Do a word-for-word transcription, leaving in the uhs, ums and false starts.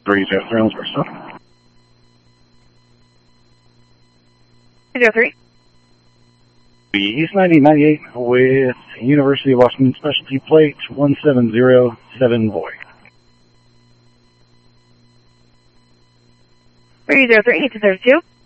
three zero three on first stop. zero three. East ninety ninety-eight with University of Washington Specialty Plate one seven zero seven Void. three zero three, eight zero two.